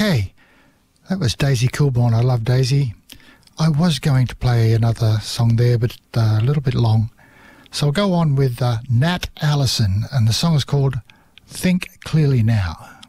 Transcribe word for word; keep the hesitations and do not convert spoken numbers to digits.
Okay, that was Daisy Kilborn. I love Daisy. I was going to play another song there, but uh, a little bit long. So I'll go on with uh, Nat Allison, and the song is called Think Clearly Now.